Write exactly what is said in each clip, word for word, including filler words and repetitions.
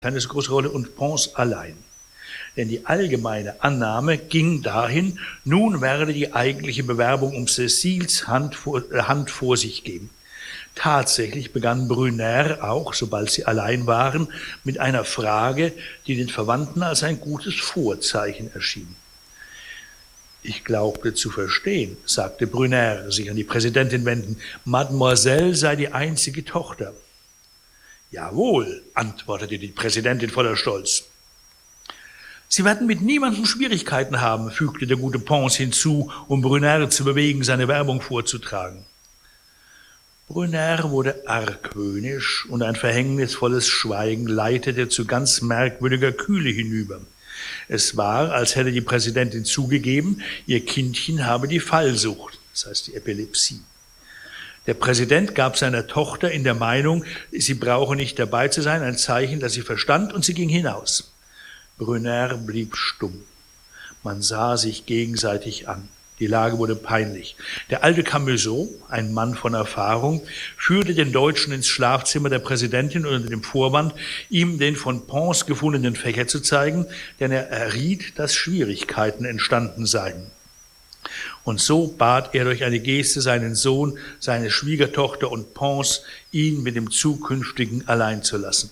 keine so große Rolle und Pons allein. Denn die allgemeine Annahme ging dahin, nun werde die eigentliche Bewerbung um Cécils Hand vor, äh, Hand vor sich gehen. Tatsächlich begann Brunner auch, sobald sie allein waren, mit einer Frage, die den Verwandten als ein gutes Vorzeichen erschien. Ich glaubte zu verstehen, sagte Brunner, sich an die Präsidentin wendend, Mademoiselle sei die einzige Tochter. Jawohl, antwortete die Präsidentin voller Stolz. Sie werden mit niemandem Schwierigkeiten haben, fügte der gute Pons hinzu, um Brunner zu bewegen, seine Werbung vorzutragen. Brunner wurde argwöhnisch und ein verhängnisvolles Schweigen leitete zu ganz merkwürdiger Kühle hinüber. Es war, als hätte die Präsidentin zugegeben, ihr Kindchen habe die Fallsucht, das heißt die Epilepsie. Der Präsident gab seiner Tochter in der Meinung, sie brauche nicht dabei zu sein, ein Zeichen, das sie verstand, und sie ging hinaus. Brunner blieb stumm. Man sah sich gegenseitig an. Die Lage wurde peinlich. Der alte Camusot, ein Mann von Erfahrung, führte den Deutschen ins Schlafzimmer der Präsidentin unter dem Vorwand, ihm den von Pons gefundenen Fächer zu zeigen, denn er erriet, dass Schwierigkeiten entstanden seien. Und so bat er durch eine Geste seinen Sohn, seine Schwiegertochter und Pons, ihn mit dem Zukünftigen allein zu lassen.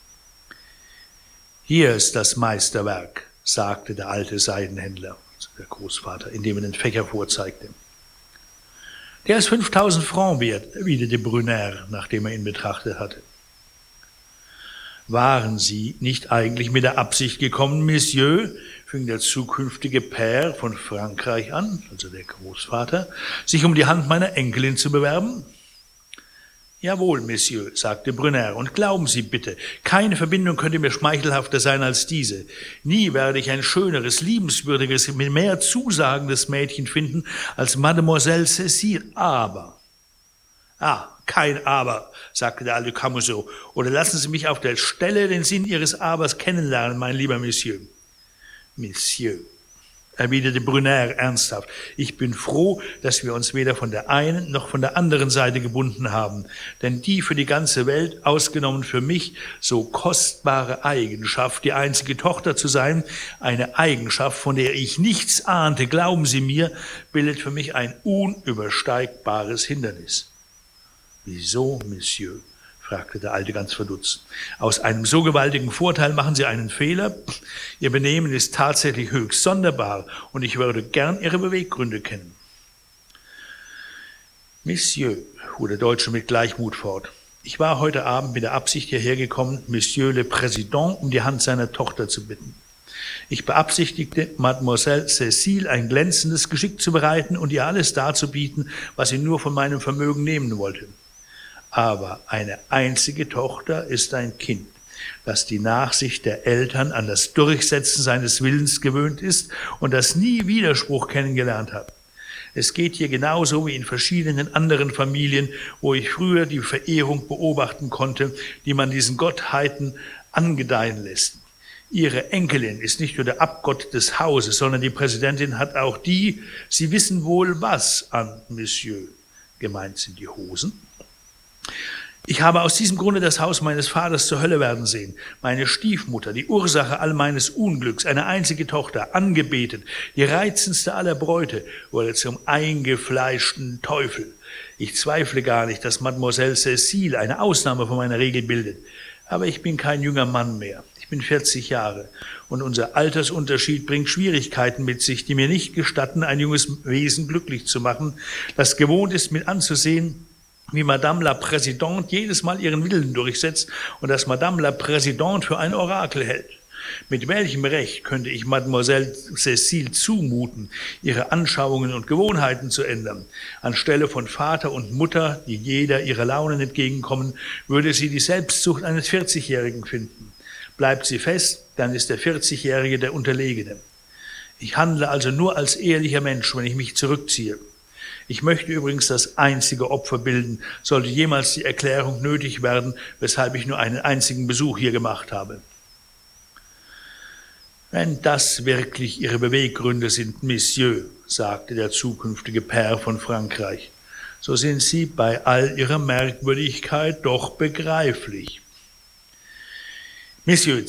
Hier ist das Meisterwerk, sagte der alte Seidenhändler, der Großvater, indem er den Fächer vorzeigte. Der ist fünftausend Francs wert, erwiderte Brunner, nachdem er ihn betrachtet hatte. Waren Sie nicht eigentlich mit der Absicht gekommen, Monsieur, fing der zukünftige Père von Frankreich an, also der Großvater, sich um die Hand meiner Enkelin zu bewerben? Jawohl, Monsieur, sagte Brunner, und glauben Sie bitte, keine Verbindung könnte mir schmeichelhafter sein als diese. Nie werde ich ein schöneres, liebenswürdiges, mehr zusagendes Mädchen finden als Mademoiselle Cécile. Aber, ah, kein Aber, sagte der alte Camusot, oder lassen Sie mich auf der Stelle den Sinn Ihres Abers kennenlernen, mein lieber Monsieur. Monsieur, erwiderte Brunner ernsthaft, ich bin froh, dass wir uns weder von der einen noch von der anderen Seite gebunden haben, denn die für die ganze Welt, ausgenommen für mich, so kostbare Eigenschaft, die einzige Tochter zu sein, eine Eigenschaft, von der ich nichts ahnte, glauben Sie mir, bildet für mich ein unübersteigbares Hindernis. Wieso, Monsieur? Fragte der Alte ganz verdutzt. Aus einem so gewaltigen Vorteil machen Sie einen Fehler? Ihr Benehmen ist tatsächlich höchst sonderbar und ich würde gern Ihre Beweggründe kennen. Monsieur, fuhr der Deutsche mit Gleichmut fort, ich war heute Abend mit der Absicht hierher gekommen, Monsieur le Président um die Hand seiner Tochter zu bitten. Ich beabsichtigte, Mademoiselle Cécile ein glänzendes Geschick zu bereiten und ihr alles darzubieten, was sie nur von meinem Vermögen nehmen wollte. Aber eine einzige Tochter ist ein Kind, das die Nachsicht der Eltern an das Durchsetzen seines Willens gewöhnt ist und das nie Widerspruch kennengelernt hat. Es geht hier genauso wie in verschiedenen anderen Familien, wo ich früher die Verehrung beobachten konnte, die man diesen Gottheiten angedeihen lässt. Ihre Enkelin ist nicht nur der Abgott des Hauses, sondern die Präsidentin hat auch die, Sie wissen wohl was an, Monsieur. Gemeint sind die Hosen. Ich habe aus diesem Grunde das Haus meines Vaters zur Hölle werden sehen. Meine Stiefmutter, die Ursache all meines Unglücks, eine einzige Tochter, angebetet, die reizendste aller Bräute, wurde zum eingefleischten Teufel. Ich zweifle gar nicht, dass Mademoiselle Cécile eine Ausnahme von meiner Regel bildet. Aber ich bin kein junger Mann mehr. Ich bin vierzig Jahre und unser Altersunterschied bringt Schwierigkeiten mit sich, die mir nicht gestatten, ein junges Wesen glücklich zu machen, das gewohnt ist, mit anzusehen, wie Madame la Présidente jedes Mal ihren Willen durchsetzt und dass Madame la Présidente für ein Orakel hält. Mit welchem Recht könnte ich Mademoiselle Cécile zumuten, ihre Anschauungen und Gewohnheiten zu ändern? Anstelle von Vater und Mutter, die jeder ihrer Launen entgegenkommen, würde sie die Selbstsucht eines vierzigjährigen finden. Bleibt sie fest, dann ist der vierzigjährige der Unterlegene. Ich handle also nur als ehrlicher Mensch, wenn ich mich zurückziehe. Ich möchte übrigens das einzige Opfer bilden, sollte jemals die Erklärung nötig werden, weshalb ich nur einen einzigen Besuch hier gemacht habe. Wenn das wirklich Ihre Beweggründe sind, Monsieur, sagte der zukünftige Père von Frankreich, so sind sie bei all ihrer Merkwürdigkeit doch begreiflich. Monsieur